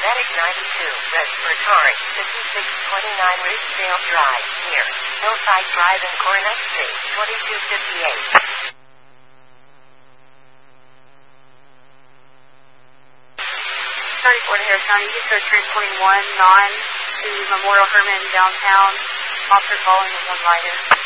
Medic 92, red for Atari, 5629 Ridgedale Drive, near Hillside Drive in Coronet City, 2258. 34 to Harris County, East Coast Train 21, 9 to Memorial Herman downtown. Officer calling with one rider.